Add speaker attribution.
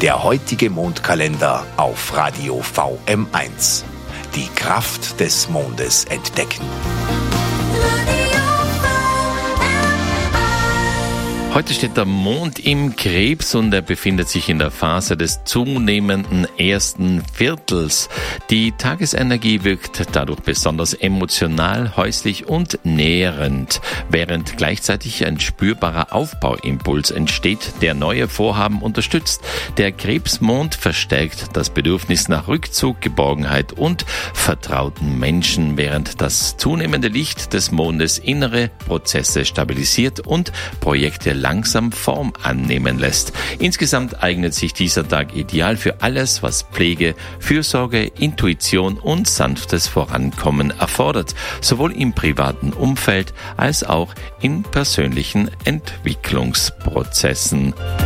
Speaker 1: Der heutige Mondkalender auf Radio VM1. Die Kraft des Mondes entdecken.
Speaker 2: Heute steht der Mond im Krebs und er befindet sich in der Phase des zunehmenden ersten Viertels. Die Tagesenergie wirkt dadurch besonders emotional, häuslich und nährend, während gleichzeitig ein spürbarer Aufbauimpuls entsteht, der neue Vorhaben unterstützt. Der Krebsmond verstärkt das Bedürfnis nach Rückzug, Geborgenheit und vertrauten Menschen, während das zunehmende Licht des Mondes innere Prozesse stabilisiert und Projekte langsam Form annehmen lässt. Insgesamt eignet sich dieser Tag ideal für alles, was Pflege, Fürsorge, Intuition und sanftes Vorankommen erfordert, sowohl im privaten Umfeld als auch in persönlichen Entwicklungsprozessen.